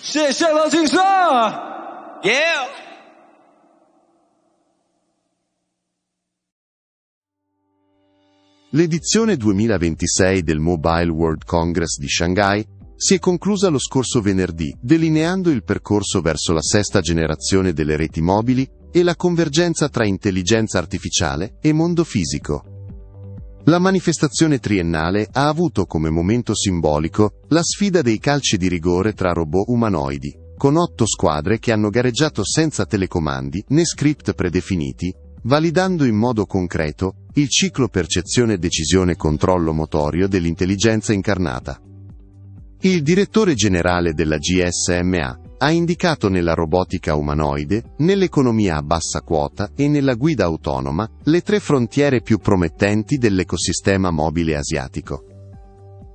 谢谢老金生。 Yeah。 L'edizione 2026 del Mobile World Congress di Shanghai si è conclusa lo scorso venerdì, delineando il percorso verso la sesta generazione delle reti mobili e la convergenza tra intelligenza artificiale e mondo fisico. La manifestazione triennale ha avuto come momento simbolico la sfida dei calci di rigore tra robot umanoidi, con 8 squadre che hanno gareggiato senza telecomandi né script predefiniti, validando in modo concreto il ciclo percezione-decisione-controllo motorio dell'intelligenza incarnata. Il direttore generale della GSMA ha indicato nella robotica umanoide, nell'economia a bassa quota e nella guida autonoma le 3 frontiere più promettenti dell'ecosistema mobile asiatico.